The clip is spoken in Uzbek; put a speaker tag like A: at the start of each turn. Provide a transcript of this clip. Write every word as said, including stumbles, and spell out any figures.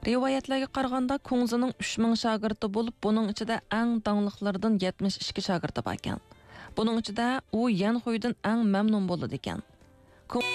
A: Rivoyatlarga qaraganda Kungzining uch ming shogirdi bo'lib, buning ichida eng dangliqlardan yetmish ikki shogirdi bor ekan. Buning ichida u Yan Xuidan eng mamnun bo'ladi ekan.